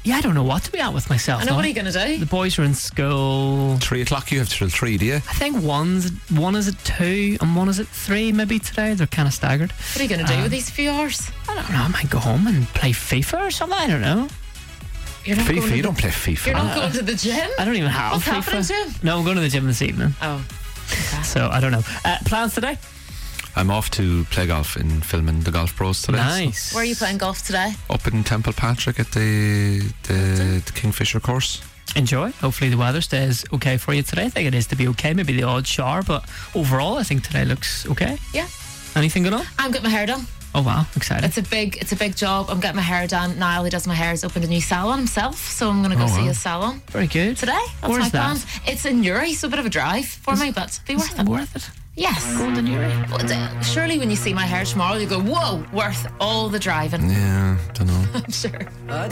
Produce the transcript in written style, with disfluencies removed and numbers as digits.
Yeah, I don't know what to be at with myself. I know, now. what are you going to do? The boys are in school. 3 o'clock, you have till 3, do you? I think one is at 2 and one is at 3 maybe today. They're kind of staggered. What are you going to do with these few hours? I don't know, I might go home and play FIFA or something. I don't know. You're not FIFA, you don't play FIFA. You're not going to the gym? I don't even have What's FIFA. happening to him? No, I'm going to the gym this evening. Oh. Okay. So I don't know. Plans today? I'm off to play golf in filming the Golf Pros today. Nice. Where are you playing golf today? Up in Temple Patrick at the Kingfisher course. Enjoy. Hopefully the weather stays okay for you today. I think it is to be okay. Maybe the odd shower, but overall I think today looks okay. Yeah. Anything going on? I'm getting my hair done. Oh wow, exciting. It's a big job. I'm getting my hair done. Niall, who does my hair, has opened a new salon himself, so I'm going to go see his salon Very good. today. That's Where's my that? plans. It's in Uri, so a bit of a drive for me, but be worth it. Worth it. Yes. Golden Uri. But, surely when you see my hair tomorrow, you go, whoa, worth all the driving. Yeah, don't know. I'm sure.